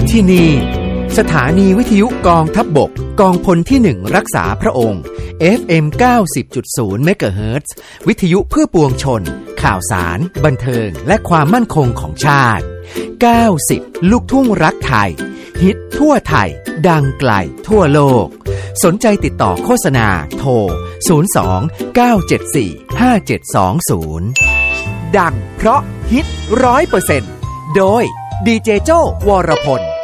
ที่นี่สถานีวิทยุกองทัพบกกองพลที่1รักษาพระองค์ FM 90.0 เมกะเฮิรตซ์วิทยุเพื่อปวงชนข่าวสารบันเทิงและความมั่นคงของชาติ90ลูกทุ่งรักไทยฮิตทั่วไทยดังไกลทั่วโลกสนใจติดต่อโฆษณาโทร02 974 5720ดังเพราะฮิต 100% โดยดีเจโจ้วรพล